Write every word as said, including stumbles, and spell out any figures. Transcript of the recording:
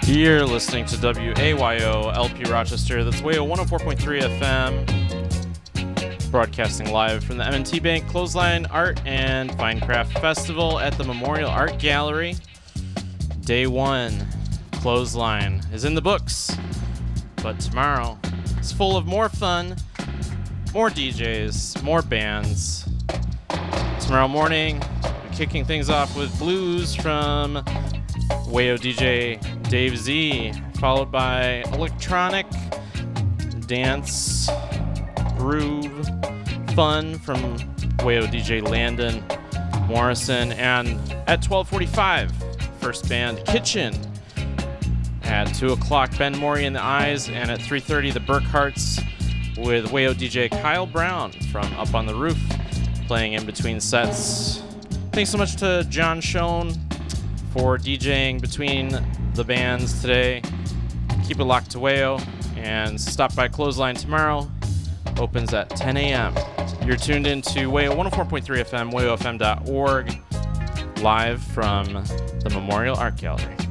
You're listening to W A Y O L P Rochester. That's W A O one oh four point three F M. Broadcasting live from the M and T Bank Clothesline Art and Fine Craft Festival at the Memorial Art Gallery. Day one, Clothesline, is in the books. But tomorrow is full of more fun, more D Js, more bands. Tomorrow morning, we're kicking things off with blues from W A O D J Dave Z, followed by electronic, dance, groove, fun from W A O D J Landon Morrison, and at twelve forty-five, first band Kitchen. At two o'clock, Ben Mori and the Eyes, and at three thirty, the Burkharts with W A O D J Kyle Brown from Up on the Roof, playing in between sets. Thanks so much to John Schoen for DJing between the bands today. Keep it locked to W A O, and stop by Clothesline tomorrow. Opens at ten a.m. You're tuned in to W A O one oh four point three F M, W A O F M dot org, live from the Memorial Art Gallery.